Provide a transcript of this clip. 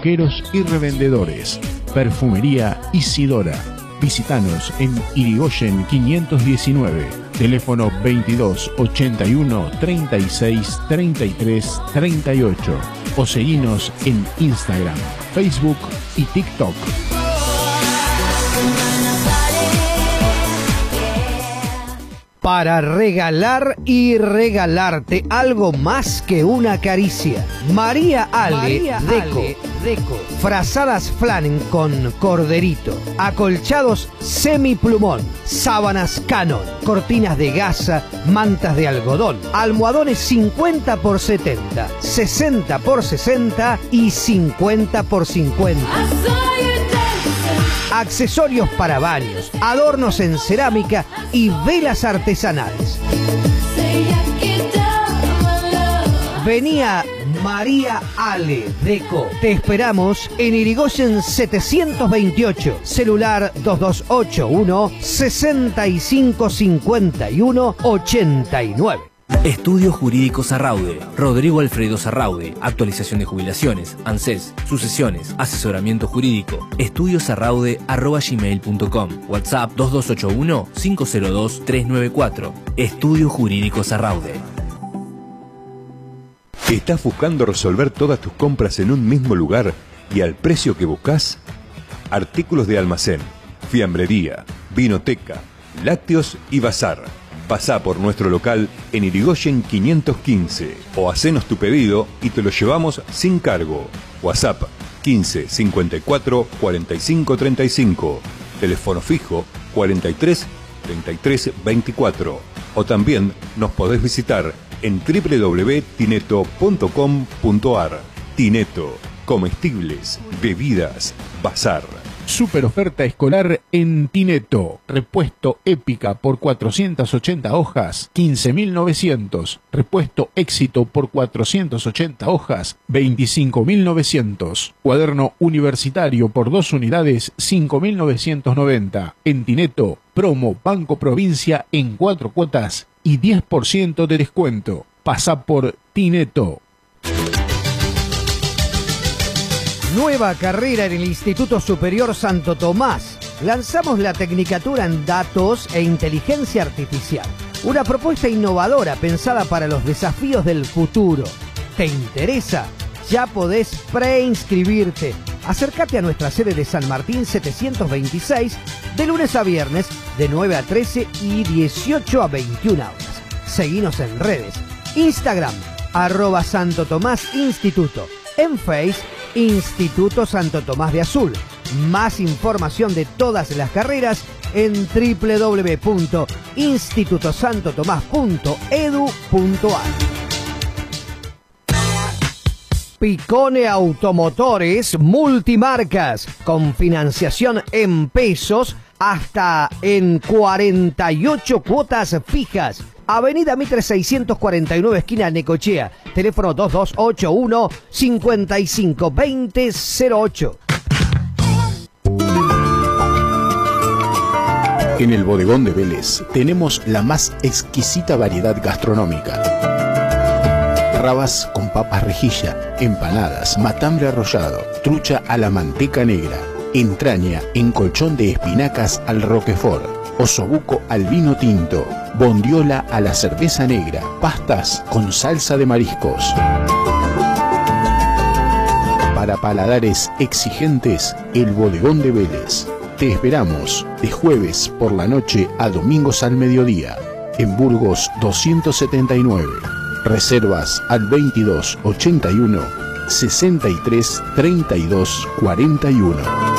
peluqueros y revendedores. Perfumería Isidora. Visítanos en Irigoyen 519, teléfono 22 81 36 33 38 o seguinos en Instagram, Facebook y TikTok. Para regalar y regalarte algo más que una caricia. María Ale Deco. Frazadas flan con corderito. Acolchados semiplumón. Sábanas Canon. Cortinas de gasa. Mantas de algodón. Almohadones 50 por 70. 60 por 60 y 50 por 50. Accesorios para baños, adornos en cerámica y velas artesanales. Venía María Ale Deco. Te esperamos en Irigoyen 728, celular 2281 6551 89. Estudio Jurídico Sarraude. Rodrigo Alfredo Sarraude. Actualización de jubilaciones, ANSES, sucesiones, asesoramiento jurídico. estudiosarraude@gmail.com. WhatsApp 2281-502-394. Estudio Jurídico Sarraude. ¿Estás buscando resolver todas tus compras en un mismo lugar y al precio que buscas? Artículos de almacén, fiambrería, vinoteca, lácteos y bazar. Pasá por nuestro local en Irigoyen 515 o hacenos tu pedido y te lo llevamos sin cargo. WhatsApp 15 54 45 35. Teléfono fijo 43 33 24. O también nos podés visitar en www.tineto.com.ar. Tineto, comestibles, bebidas, bazar. Super oferta escolar en Tineto. Repuesto Épica por 480 hojas, 15.900. Repuesto Éxito por 480 hojas, 25.900. Cuaderno universitario por 2 unidades, 5.990. En Tineto, promo Banco Provincia en 4 cuotas y 10% de descuento. Pasa por Tineto. Nueva carrera en el Instituto Superior Santo Tomás. Lanzamos la Tecnicatura en Datos e Inteligencia Artificial. Una propuesta innovadora pensada para los desafíos del futuro. ¿Te interesa? Ya podés preinscribirte. Acércate a nuestra sede de San Martín 726 de lunes a viernes de 9 a 13 y 18 a 21 horas. Seguinos en redes. Instagram, @Santo Tomás Instituto. En Face, Instituto Santo Tomás de Azul. Más información de todas las carreras en www.institutosantotomás.edu.ar. Picone Automotores Multimarcas, con financiación en pesos hasta en 48 cuotas fijas. Avenida Mitre 649, esquina Necochea. Teléfono 2281 552008. En el Bodegón de Vélez tenemos la más exquisita variedad gastronómica. Rabas con papas rejilla, empanadas, matambre arrollado, trucha a la manteca negra, entraña en colchón de espinacas al roquefort, osobuco al vino tinto, bondiola a la cerveza negra, pastas con salsa de mariscos. Para paladares exigentes, el Bodegón de Vélez. Te esperamos de jueves por la noche a domingos al mediodía, en Burgos 279. Reservas al 2281 63 32 41.